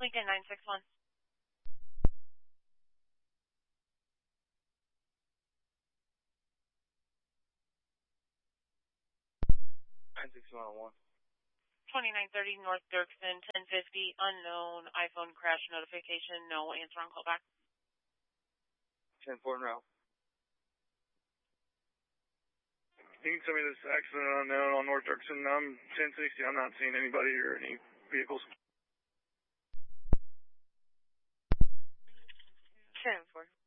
Lincoln 961. $96101. 2930 North Dirksen, 1050, unknown, iPhone crash notification, no answer on callback. 10-4 route. You can tell me this accident unknown on North Dirksen. I'm 1060. I'm not seeing anybody or any vehicles. 10-4.